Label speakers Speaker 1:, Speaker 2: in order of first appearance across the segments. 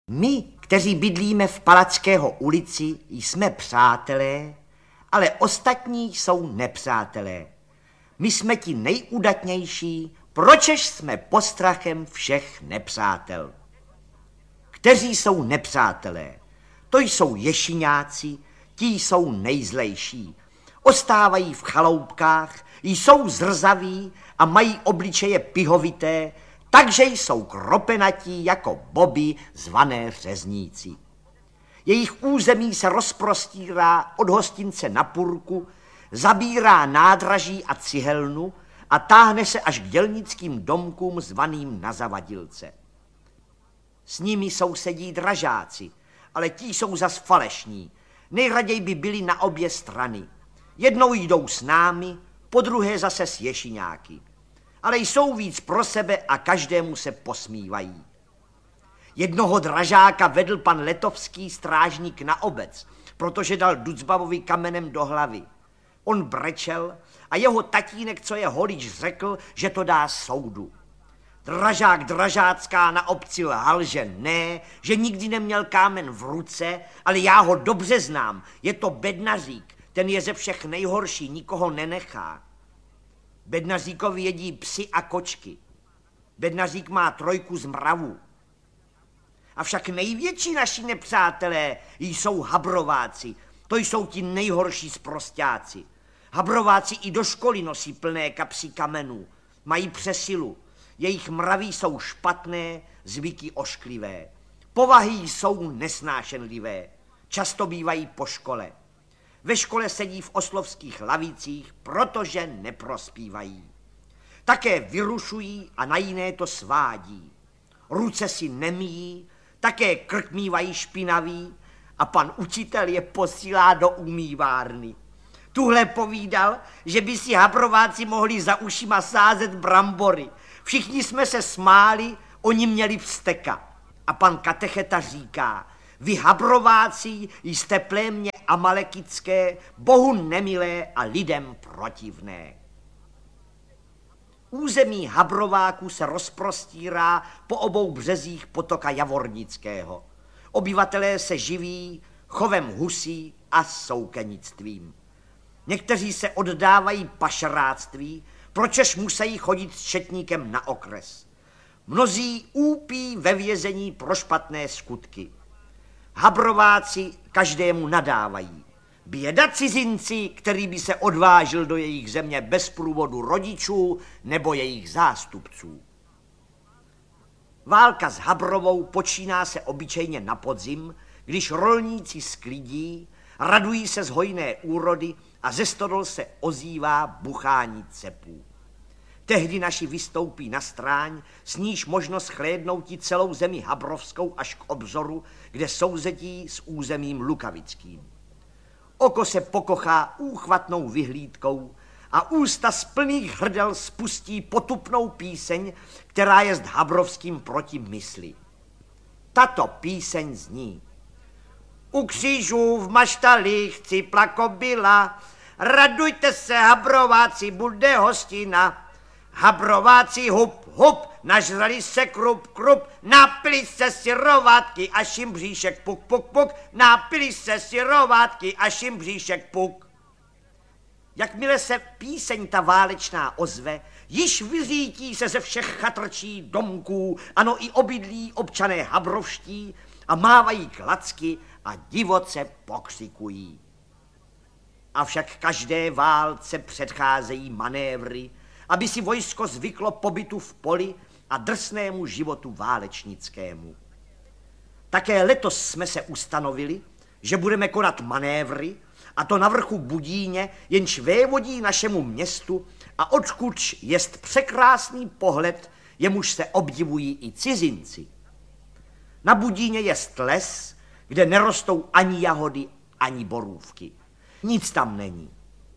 Speaker 1: My, kteří bydlíme v Palackého ulici, jsme přátelé, ale ostatní jsou nepřátelé. My jsme ti nejudatnější, pročež jsme postrachem všech nepřátel. Kteří jsou nepřátelé? To jsou ješiňáci, ti jsou nejzlejší. Ostávají v chaloupkách, jsou zrzaví a mají obličeje pihovité, takže jsou kropenatí jako boby zvané řezníci. Jejich území se rozprostírá od hostince na Purku, zabírá nádraží a cihelnu a táhne se až k dělnickým domkům zvaným na Zavadilce. S nimi sousedí dražáci, ale ti jsou zas falešní. Nejraději by byli na obě strany. Jednou jdou s námi, podruhé zase s ješiňáky. Ale jsou víc pro sebe a každému se posmívají. Jednoho dražáka vedl pan Letovský strážník na obec, protože dal Ducbavovi kamenem do hlavy. On brečel a jeho tatínek, co je holič, řekl, že to dá soudu. Dražák dražácká na obci lhal, že ne, že nikdy neměl kámen v ruce, ale já ho dobře znám, je to bednařík, ten je ze všech nejhorší, nikoho nenechá. Bednaříkovi jedí psi a kočky. Bednařík má 3 z mravů. Avšak největší naši nepřátelé jsou habrováci. To jsou ti nejhorší sprosťáci. Habrováci i do školy nosí plné kapsy kamenů. Mají přesilu. Jejich mraví jsou špatné, zvyky ošklivé. Povahy jsou nesnášenlivé. Často bývají po škole. Ve škole sedí v oslovských lavicích, protože neprospívají. Také vyrušují a na jiné to svádí. Ruce si nemíjí, také krk mívají špinavý a pan učitel je posílá do umývárny. Tuhle povídal, že by si habrováci mohli za ušima sázet brambory. Všichni jsme se smáli, oni měli vzteka. A pan katecheta říká, vy habrováci jste plémě amalekické, Bohu nemilé a lidem protivné. Území habrováků se rozprostírá po obou březích potoka Javornického. Obyvatelé se živí chovem husí a soukenictvím. Někteří se oddávají pašeráctví, pročež musí chodit s četníkem na okres. Mnozí úpí ve vězení pro špatné skutky. Habrováci každému nadávají. Běda cizinci, který by se odvážil do jejich země bez průvodu rodičů nebo jejich zástupců. Válka s Habrovou počíná se obyčejně na podzim, když rolníci sklidí, radují se z hojné úrody a ze stodol se ozývá buchání cepů. Tehdy naši vystoupí na stráň, s níž možno shlédnouti celou zemi habrovskou až k obzoru, kde sousedí s územím lukavickým. Oko se pokochá úchvatnou vyhlídkou a ústa z plných hrdel spustí potupnou píseň, která je s habrovským proti mysli. Tato píseň zní. U křížů v maštalích cipla kobila, radujte se, habrováci, bude hostina. Habrováci hup, hup, nažrali se krup, krup, napili se syrovátky, až jim bříšek puk, puk, puk, napili se syrovátky, až jim bříšek puk. Jakmile se píseň ta válečná ozve, již vyřítí se ze všech chatrčí domků, ano i obydlí občané habrovští a mávají klacky a divoce pokřikují. Avšak každé válce předcházejí manévry, aby si vojsko zvyklo pobytu v poli a drsnému životu válečnickému. Také letos jsme se ustanovili, že budeme konat manévry, a to na vrchu Budíně, jenž vévodí našemu městu a odkud jest překrásný pohled, jemuž se obdivují i cizinci. Na Budíně jest les, kde nerostou ani jahody, ani borůvky. Nic tam není.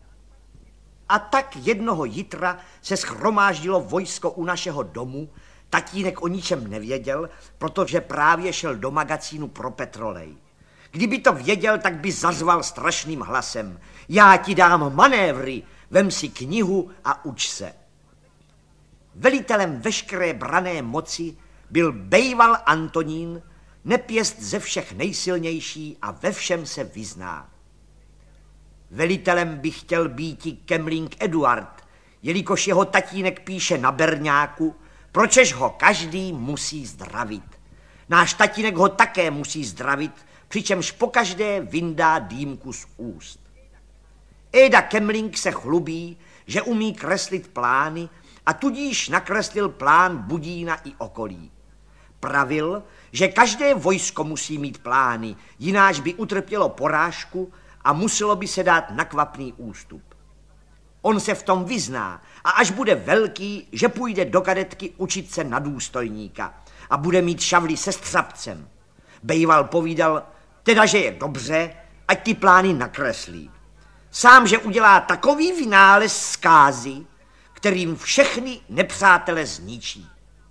Speaker 1: A tak jednoho jitra se shromáždilo vojsko u našeho domu, tatínek o ničem nevěděl, protože právě šel do magazínu pro petrolej. Kdyby to věděl, tak by zařval strašným hlasem. Já ti dám manévry, vem si knihu a uč se. Velitelem veškeré branné moci byl bejval Antonín, nepěst ze všech nejsilnější a ve všem se vyzná. Velitelem by chtěl býti Kemling Eduard, jelikož jeho tatínek píše na berňáku, pročež ho každý musí zdravit. Náš tatínek ho také musí zdravit, přičemž pokaždé vyndá dýmku z úst. Eda Kemling se chlubí, že umí kreslit plány a tudíž nakreslil plán Budína i okolí. Pravil, že každé vojsko musí mít plány, jináč by utrpělo porážku a muselo by se dát na kvapný ústup. On se v tom vyzná a až bude velký, že půjde do kadetky učit se na důstojníka a bude mít šavli se střapcem. Bejval povídal, teda, že je dobře, ať ty plány nakreslí. Sám, že udělá takový vynález zkázy, kterým všechny nepřátele zničí.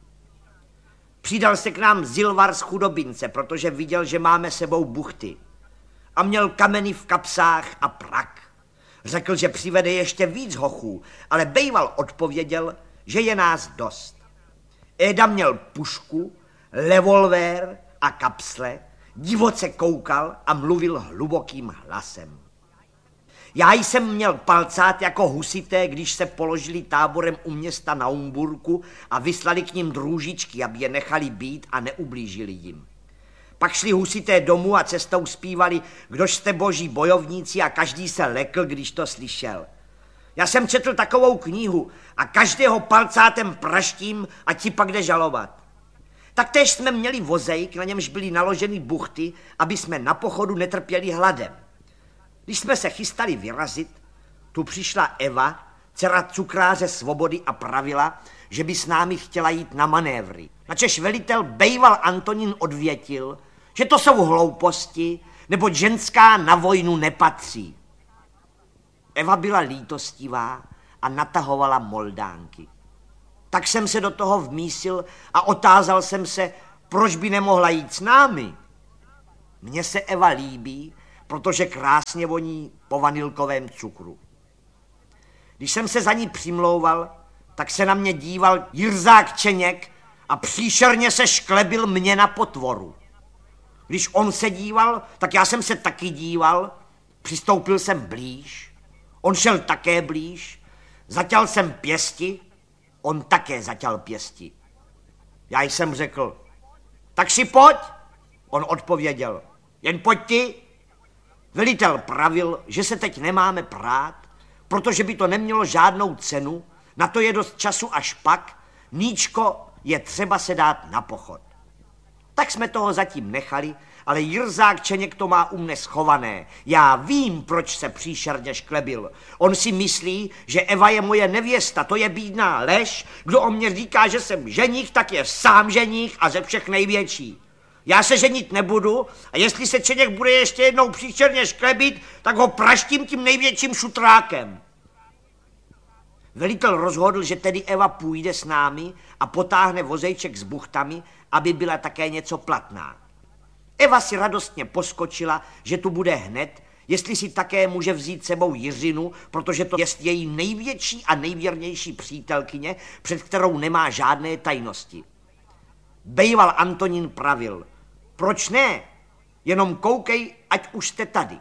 Speaker 1: Přidal se k nám Zilvar z Chudobince, protože viděl, že máme sebou buchty. A měl kameny v kapsách a prak. Řekl, že přivede ještě víc hochů, ale Bejval odpověděl, že je nás dost. Éda měl pušku, revolver a kapsle, divoce koukal a mluvil hlubokým hlasem. Já jsem měl palcát jako husité, když se položili táborem u města Naumburku a vyslali k ním drůžičky, aby je nechali být a neublížili jim. Pak šli husité domů a cestou zpívali, kdož jste boží bojovníci, a každý se lekl, když to slyšel. Já jsem četl takovou knihu a každého palcátem praštím a ti pak jde žalovat. Taktéž jsme měli vozejk, na němž byly naloženy buchty, aby jsme na pochodu netrpěli hladem. Když jsme se chystali vyrazit, tu přišla Eva, dcera cukráře Svobody, a pravila, že by s námi chtěla jít na manévry. Načež velitel Bejval Antonín odvětil, že to jsou hlouposti, neboť ženská na vojnu nepatří. Eva byla lítostivá a natahovala moldánky. Tak jsem se do toho vmísil a otázal jsem se, proč by nemohla jít s námi. Mně se Eva líbí, protože krásně voní po vanilkovém cukru. Když jsem se za ní přimlouval, tak se na mě díval Jirzák Čeněk a příšerně se šklebil mě na potvoru. Když on se díval, tak já jsem se taky díval, přistoupil jsem blíž, on šel také blíž, zaťal jsem pěsti, on také zaťal pěsti. Já jsem řekl, tak si pojď, on odpověděl, jen pojď ty. Velitel pravil, že se teď nemáme prát, protože by to nemělo žádnou cenu, na to je dost času až pak, níčko, je třeba se dát na pochod. Tak jsme toho zatím nechali, ale Jirzák Čeněk to má u mne schované. Já vím, proč se příšerně šklebil. On si myslí, že Eva je moje nevěsta, to je bídná lež. Kdo o mě říká, že jsem ženich, tak je sám ženich a ze všech největší. Já se ženit nebudu a jestli se Čeněk bude ještě jednou příšerně šklebit, tak ho praštím tím největším šutrákem. Velitel rozhodl, že tedy Eva půjde s námi a potáhne vozejček s buchtami, aby byla také něco platná. Eva si radostně poskočila, že tu bude hned, jestli si také může vzít sebou Jiřinu, protože to je její největší a nejvěrnější přítelkyně, před kterou nemá žádné tajnosti. Bejval Antonín pravil, proč ne? Jenom koukej, ať už jste tady.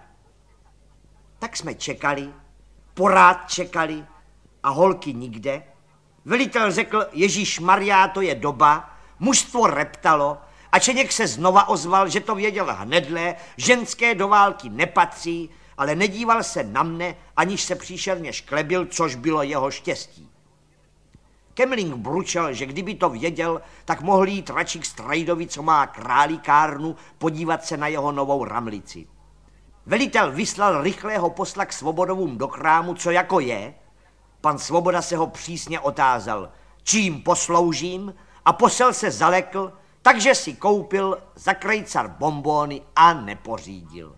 Speaker 1: Tak jsme čekali, porád čekali a holky nikde. Velitel řekl, Ježíšmarjá, to je doba, mužstvo reptalo a Čeněk se znova ozval, že to věděl hnedle, ženské do války nepatří, ale nedíval se na mne, aniž se příšerně šklebil, což bylo jeho štěstí. Kemling bručel, že kdyby to věděl, tak mohl jít radši k Strajdovi, co má králíkárnu, podívat se na jeho novou ramlici. Velitel vyslal rychlého posla k Svobodovům do krámu, co jako je. Pan Svoboda se ho přísně otázal, čím posloužím, a posel se zalekl, takže si koupil za krejcar bonbóny a nepořídil.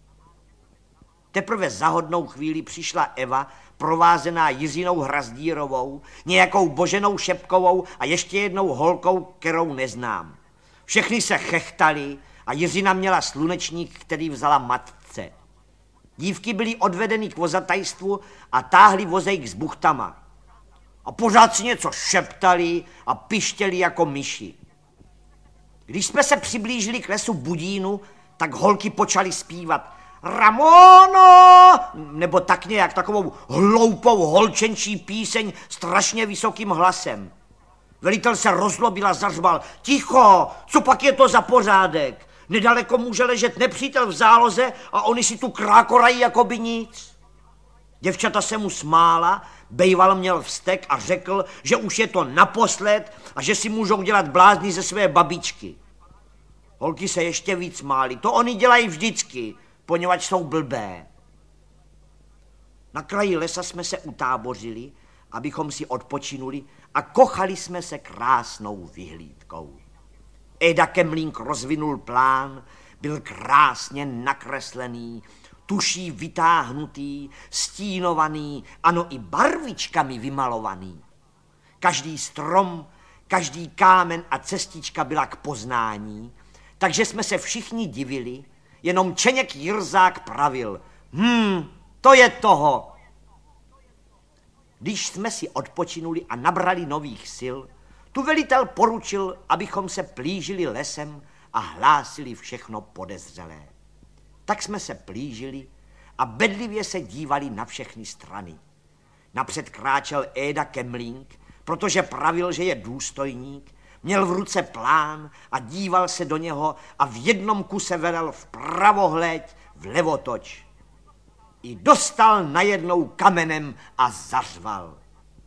Speaker 1: Teprve za hodnou chvíli přišla Eva, provázená Jiřinou Hrazdírovou, nějakou Boženou Šepkovou a ještě jednou holkou, kterou neznám. Všechny se chechtali a Jiřina měla slunečník, který vzala matce. Dívky byly odvedeny k vozatajstvu a táhly vozejk s buchtama. A pořád si něco šeptali a pištěli jako myši. Když jsme se přiblížili k lesu Budínu, tak holky počaly zpívat Ramono, nebo tak nějak, takovou hloupou holčenčí píseň strašně vysokým hlasem. Velitel se rozlobil a zařval, ticho, co pak je to za pořádek? Nedaleko může ležet nepřítel v záloze a oni si tu krákorají jako by nic. Děvčata se mu smála, bejval měl vztek a řekl, že už je to naposled a že si můžou dělat blázni ze své babičky. Holky se ještě víc smály, to oni dělají vždycky, poněvadž jsou blbé. Na kraji lesa jsme se utábořili, abychom si odpočinuli a kochali jsme se krásnou vyhlídkou. Eda Kemlík rozvinul plán, byl krásně nakreslený, tuší vytáhnutý, stínovaný, ano i barvičkami vymalovaný. Každý strom, každý kámen a cestička byla k poznání, takže jsme se všichni divili, jenom Čeněk Jirzák pravil, to je toho. Když jsme si odpočinuli a nabrali nových sil, tu velitel poručil, abychom se plížili lesem a hlásili všechno podezřelé. Tak jsme se plížili a bedlivě se dívali na všechny strany. Napřed kráčel Eda Kemlík, protože pravil, že je důstojník, měl v ruce plán a díval se do něho a v jednom kuse velel vpravo hleď, vlevo toč. I dostal najednou kamenem a zařval.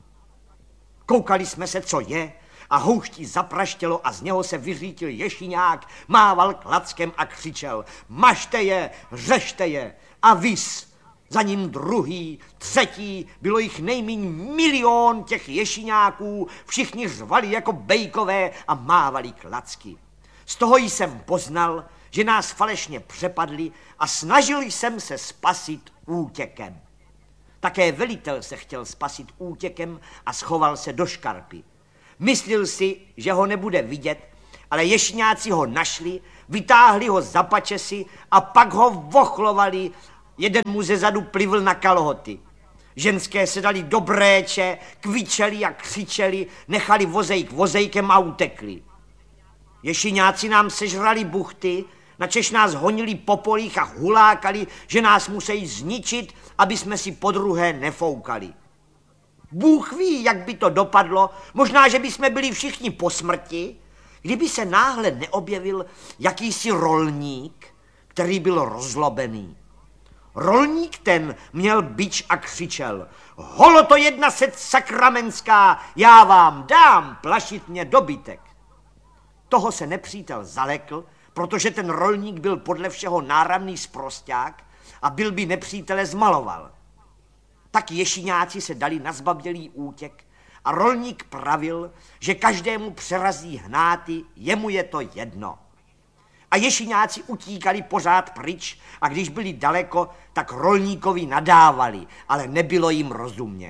Speaker 1: Koukali jsme se, co je, a houští zapraštělo a z něho se vyřítil ješiňák, mával klackem a křičel, mažte je, řešte je a vis. Za ním druhý, třetí, bylo jich nejmíň 1 000 000 těch ješiňáků, všichni řvali jako bejkové a mávali klacky. Z toho jsem poznal, že nás falešně přepadli a snažil jsem se spasit útěkem. Také velitel se chtěl spasit útěkem a schoval se do škarpy. Myslil si, že ho nebude vidět, ale ješňáci ho našli, vytáhli ho za pačesy a pak ho vochlovali. Jeden mu ze zadu plivl na kalhoty. Ženské se dali do bréče, kvičeli a křičeli, nechali vozejk vozejkem a utekli. Ješiňáci nám sežrali buchty, načež nás honili po polích a hulákali, že nás musí zničit, aby jsme si podruhé nefoukali. Bůh ví, jak by to dopadlo, možná, že by jsme byli všichni po smrti, kdyby se náhle neobjevil jakýsi rolník, který byl rozlobený. Rolník ten měl bič a křičel, holo to 100 sakramenská, já vám dám plašit mě dobytek. Toho se nepřítel zalekl, protože ten rolník byl podle všeho náramný sprosťák a byl by nepřítele zmaloval. Tak ješiňáci se dali na zbabělý útěk a rolník pravil, že každému přerazí hnáty, jemu je to jedno. A ješiňáci utíkali pořád pryč a když byli daleko, tak rolníkovi nadávali, ale nebylo jim rozumět.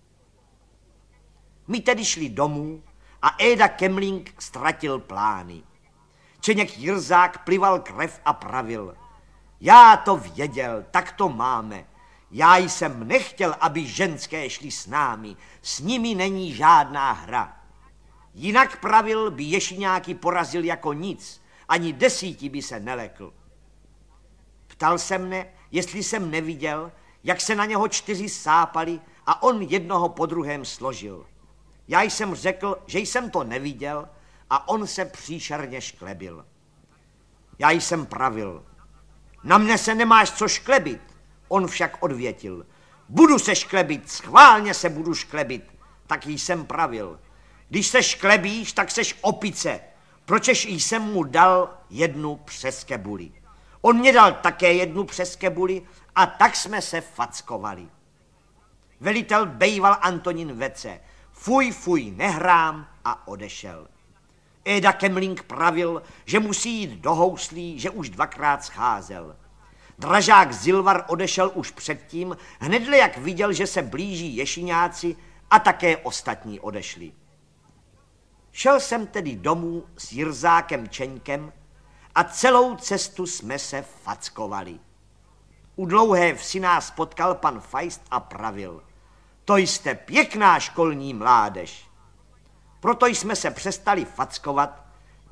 Speaker 1: My tedy šli domů a Eda Kemlík ztratil plány. Čeněk Jirzák plival krev a pravil, já to věděl, tak to máme. Já jsem nechtěl, aby ženské šly s námi, s nimi není žádná hra. Jinak pravil by ješiňáky porazil jako nic, ani 10 by se nelekl. Ptal se mne, jestli jsem neviděl, jak se na něho 4 sápali a on jednoho po druhém složil. Já jsem řekl, že jsem to neviděl a on se příšerně šklebil. Já jsem pravil, na mne se nemáš co šklebit. On však odvětil, budu se šklebit, schválně se budu šklebit. Tak jsem pravil, když se šklebíš, tak seš opice, pročež jsem mu dal 1 přes kebuli. On mě dal také 1 přes kebuli a tak jsme se fackovali. Velitel bejval Antonín Vece, fuj, fuj, nehrám a odešel. Eda Kemlík pravil, že musí jít do houslí, že už 2krát scházel. Dražák Zilvar odešel už předtím, hnedle jak viděl, že se blíží ješiňáci a také ostatní odešli. Šel jsem tedy domů s Jirzákem Čeňkem a celou cestu jsme se fackovali. U dlouhé vsi nás potkal pan Fajst a pravil, to jste pěkná školní mládež. Proto jsme se přestali fackovat,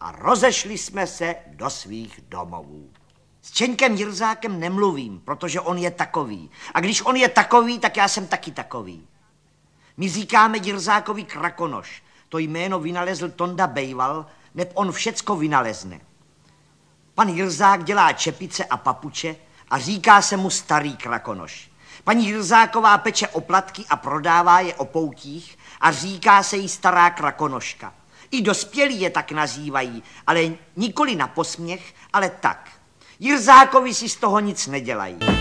Speaker 1: a rozešli jsme se do svých domovů. S Čeňkem Jirzákem nemluvím, protože on je takový. A když on je takový, tak já jsem taky takový. My říkáme Jirzákovi Krakonoš. To jméno vynalezl Tonda Bejval, neb on všecko vynalezne. Pan Jirzák dělá čepice a papuče a říká se mu Starý Krakonoš. Paní Jirzáková peče oplatky a prodává je o poutích a říká se jí Stará Krakonoška. I dospělí je tak nazývají, ale nikoli na posměch, ale tak. Jirzákovi si z toho nic nedělají.